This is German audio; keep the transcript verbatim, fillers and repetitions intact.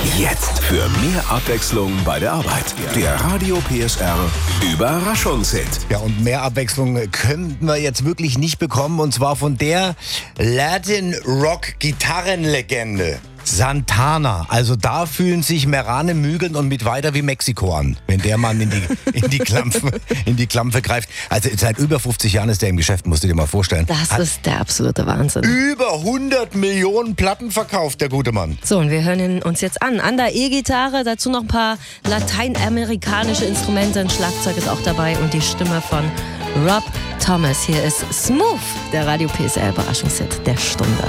Jetzt für mehr Abwechslung bei der Arbeit. Der Radio P S R Überraschungshit. Ja, und mehr Abwechslung könnten wir jetzt wirklich nicht bekommen. Und zwar von der Latin-Rock-Gitarrenlegende Santana. Also da fühlen sich Merane, Mügeln und mit weiter wie Mexiko an, wenn der Mann in die, in die, Klampfe, in die Klampfe greift. Also seit über fünfzig Jahren ist der im Geschäft, musst du dir mal vorstellen. Das Hat ist der absolute Wahnsinn. über hundert Millionen Platten verkauft, der gute Mann. So, und wir hören ihn uns jetzt an. An der E-Gitarre, dazu noch ein paar lateinamerikanische Instrumente, ein Schlagzeug ist auch dabei und die Stimme von Rob Thomas. Hier ist Smooth, der Radio P S R Überraschungshit der Stunde.